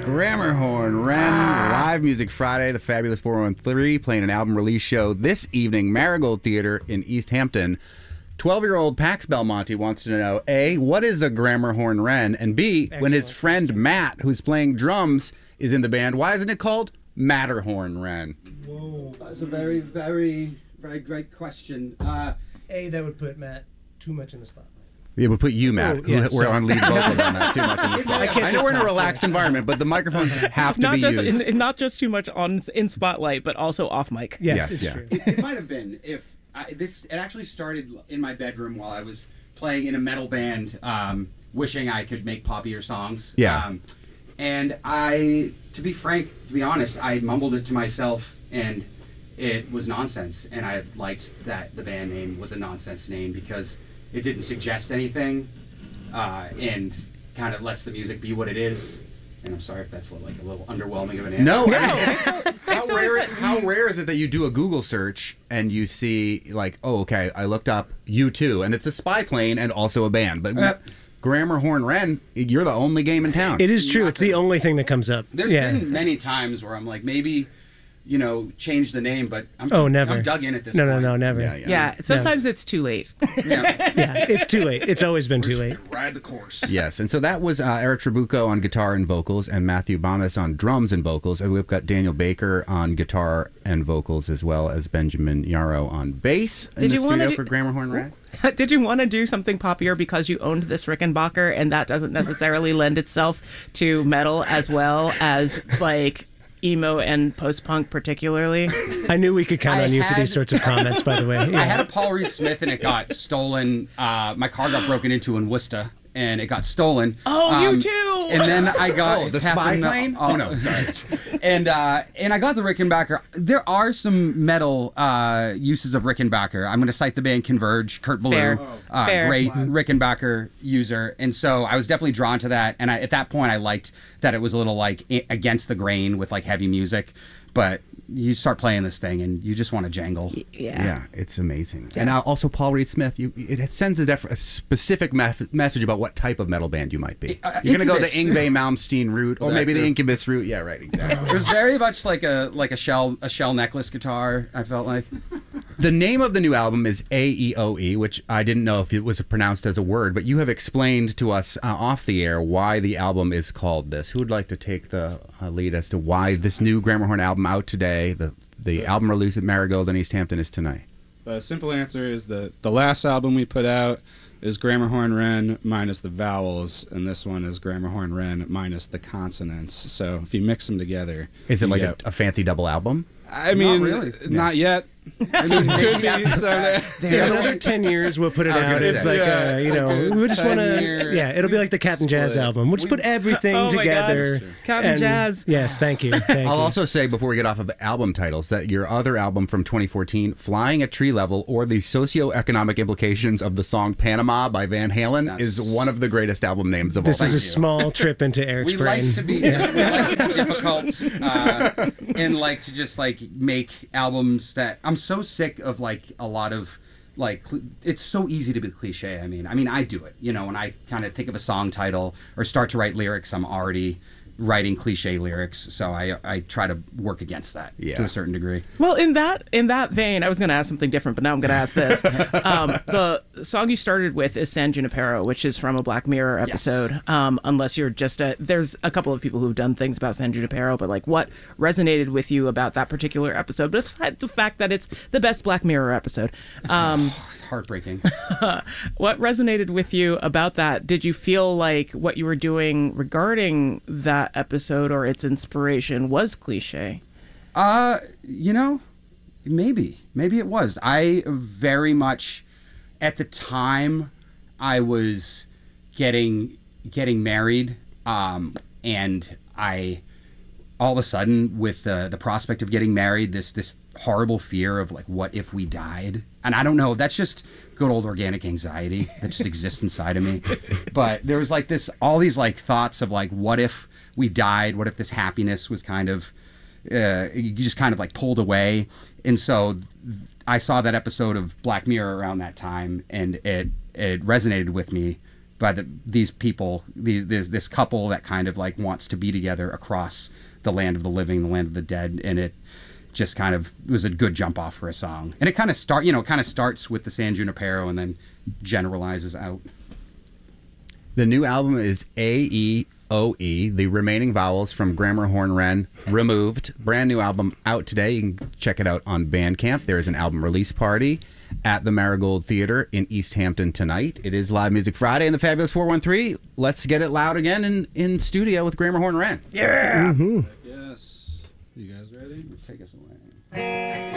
Grammarhorn Wren, Live Music Friday, the Fabulous 413, playing an album release show this evening, Marigold Theater in East Hampton. 12-year-old Pax Belmonte wants to know, A, what is a Grammarhorn Wren? And B, when his friend Matt, who's playing drums, is in the band, why isn't it called Matterhorn Wren? Whoa. That's a very, very, very great question. A, that would put Matt too much in the spotlight. Yeah, we'll put you, Matt, we're on lead vocals on that, too much in the spotlight. I know we're in a relaxed environment, but the microphones have to be used. Not just too much in spotlight, but also off mic. Yes, it's true. It might have been if it actually started in my bedroom while I was playing in a metal band, wishing I could make poppier songs. Yeah. And to be honest, I mumbled it to myself, and it was nonsense. And I liked that the band name was a nonsense name because it didn't suggest anything, and kind of lets the music be what it is. And I'm sorry if that's like a little underwhelming of an answer. No. How rare is it that you do a Google search and you see like, oh, okay, I looked up U2, and it's a spy plane and also a band, but Grammarhorn Wren, you're the only game in town. It is true. It's the only thing that comes up. There's been many times where I'm like, maybe, change the name, but never. I'm dug in at this point. No, never. Yeah, sometimes it's too late. Yeah, it's too late. It's always been too late. Ride the course. Yes, and so that was Eric Trabucco on guitar and vocals, and Matthew Bamas on drums and vocals, and we've got Daniel Baker on guitar and vocals, as well as Benjamin Yarrow on bass in the studio for Grammarhorn Wren. Did you want to do something poppier because you owned this Rickenbacker, and that doesn't necessarily lend itself to metal as well as like emo and post-punk particularly? I knew we could count on you for these sorts of comments, by the way. Yeah. I had a Paul Reed Smith, and it got stolen. My car got broken into in Worcester, and it got stolen. Oh, you too! And then I got the spy plane. Oh no, sorry. and I got the Rickenbacker. There are some metal uses of Rickenbacker. I'm going to cite the band Converge, Kurt Ballou, great Rickenbacker user, and so I was definitely drawn to that. And at that point, I liked that it was a little like against the grain with like heavy music, but you start playing this thing and you just want to jangle. Yeah, it's amazing. Yeah. And also Paul Reed Smith, it sends a specific message about what type of metal band you might be. You're going to go the Yngwie Malmsteen route, or maybe the Incubus route. Yeah, right, exactly. It was very much like a shell necklace guitar, I felt like. The name of the new album is AEOE, which I didn't know if it was pronounced as a word, but you have explained to us off the air why the album is called this. Who would like to take the lead as to why this new Grammarhorn album out today, the album release at Marigold in East Hampton, is tonight? The simple answer is that the last album we put out is Grammarhorn Wren minus the vowels, and this one is Grammarhorn Wren minus the consonants. So if you mix them together... Is it like a fancy double album? I mean, not really. Not yet. I mean, could be someday. Another 10 years we'll put it out. It's like, we just want to, it'll be like the Cat and Jazz album. We'll just put everything together. Cat and Jazz. Yes, thank you. I'll also say, before we get off of album titles, that your other album from 2014, Flying at Tree Level, or the Socioeconomic Implications of the Song Panama by Van Halen, is one of the greatest album names of all time. This is a small trip into Eric's brain. We like to be difficult and like to just like make albums that... I'm so sick of like a lot of like it's so easy to be cliche. I mean I do it, when I kind of think of a song title or start to write lyrics, I'm already writing cliche lyrics, so I try to work against that to a certain degree. Well, in that vein, I was going to ask something different, but now I'm going to ask this. The song you started with is San Junipero, which is from a Black Mirror episode. Yes. Unless you're just there's a couple of people who've done things about San Junipero, but like what resonated with you about that particular episode, besides the fact that it's the best Black Mirror episode? It's heartbreaking. What resonated with you about that? Did you feel like what you were doing regarding that episode or its inspiration was cliche? Maybe it was. I very much, at the time, I was getting married, and I all of a sudden, with the prospect of getting married, this horrible fear of like, what if we died? And I don't know, that's just good old organic anxiety that just exists inside of me. But there was like all these like thoughts of like, what if we died? What if this happiness was kind of, you just kind of like pulled away? And so I saw that episode of Black Mirror around that time, and it resonated with me these people, this couple that kind of like wants to be together across the land of the living, the land of the dead, and it just kind of was a good jump off for a song. And it kind of starts with the San Junipero and then generalizes out. The new album is A-E-O-E, the remaining vowels from Grammar Horn Wren removed. Brand new album out today. You can check it out on Bandcamp. There is an album release party at the Marigold Theater in East Hampton tonight. It is Live Music Friday in the Fabulous 413. Let's get it loud again in studio with Grammar Horn Wren. Yeah! Yes. You guys ready? Take us away.